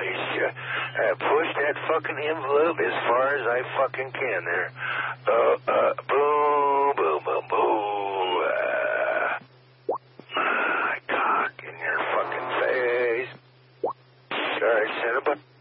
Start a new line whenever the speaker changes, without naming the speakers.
Push that fucking envelope as far as I fucking can there. Boom, boom, boom, boom. Cock in your fucking face. All right, son of a